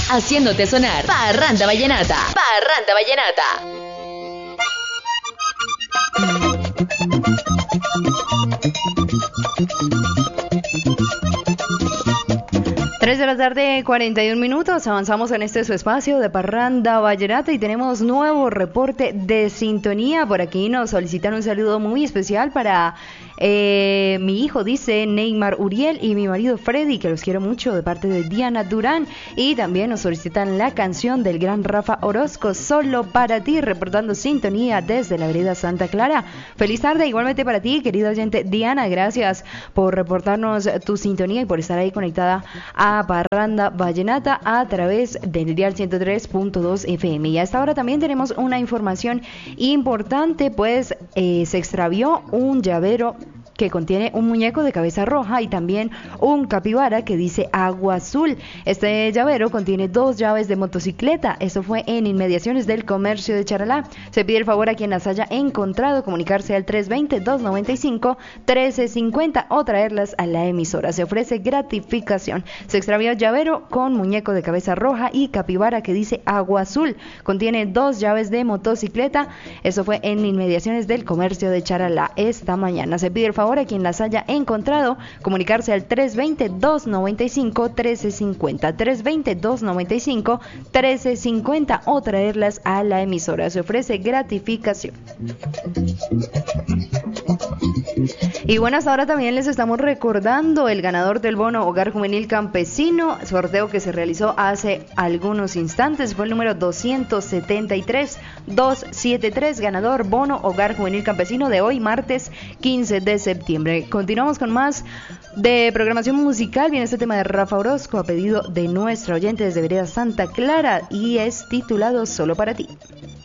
haciéndote sonar Parranda Vallenata. Parranda Vallenata. 3 de la tarde, 41 minutos. Avanzamos en su espacio de Parranda Vallenata y tenemos nuevo reporte de sintonía. Por aquí nos solicitan un saludo muy especial para mi hijo, dice Neymar Uriel, y mi marido Freddy, que los quiero mucho, de parte de Diana Durán. Y también nos solicitan la canción del gran Rafa Orozco, Solo para ti, reportando sintonía desde la vereda Santa Clara. Feliz tarde igualmente para ti, querida oyente Diana. Gracias por reportarnos tu sintonía y por estar ahí conectada a Parranda Vallenata a través del dial 103.2 FM. Y a esta hora también tenemos una información importante, pues se extravió un llavero que contiene un muñeco de cabeza roja y también un capibara que dice Agua Azul. Este llavero contiene 2 llaves de motocicleta. Eso fue en inmediaciones del comercio de Charalá. Se pide el favor a quien las haya encontrado comunicarse al 320-295-1350 o traerlas a la emisora. Se ofrece gratificación. Se extravió llavero con muñeco de cabeza roja y capibara que dice Agua Azul. Contiene 2 llaves de motocicleta. Eso fue en inmediaciones del comercio de Charalá esta mañana. Se pide el favor a quien las haya encontrado comunicarse al 320-295-1350, 320-295-1350 o traerlas a la emisora. Se ofrece gratificación. Y bueno, hasta ahora también les estamos recordando el ganador del bono Hogar Juvenil Campesino, sorteo que se realizó hace algunos instantes, fue el número 273, ganador bono Hogar Juvenil Campesino de hoy, martes 15 de septiembre. Continuamos con más de programación musical. Viene este tema de Rafa Orozco a pedido de nuestra oyente desde vereda Santa Clara y es titulado Solo para ti.